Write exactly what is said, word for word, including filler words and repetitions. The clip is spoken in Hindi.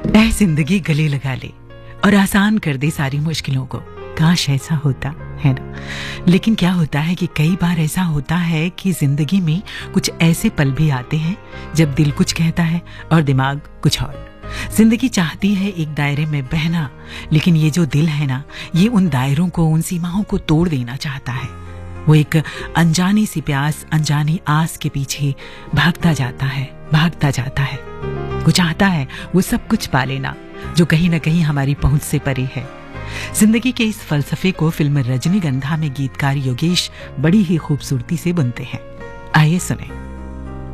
ऐ जिंदगी गले लगा ले और आसान कर दे सारी मुश्किलों को। काश ऐसा होता है ना। लेकिन क्या होता है कि कई बार ऐसा होता है कि जिंदगी में कुछ ऐसे पल भी आते हैं जब दिल कुछ कहता है और दिमाग कुछ और। जिंदगी चाहती है एक दायरे में बहना, लेकिन ये जो दिल है ना, ये उन दायरों को, उन सीमाओं को तोड़ देना चाहता है। वो एक अनजानी सी प्यास, अनजानी आस के पीछे भागता जाता है, भागता जाता है। वो चाहता है वो सब कुछ पा लेना जो कहीं ना कहीं हमारी पहुंच से परे है। जिंदगी के इस फलसफे को फिल्म रजनीगंधा में गीतकार योगेश बड़ी ही खूबसूरती से बुनते हैं। आइए सुने।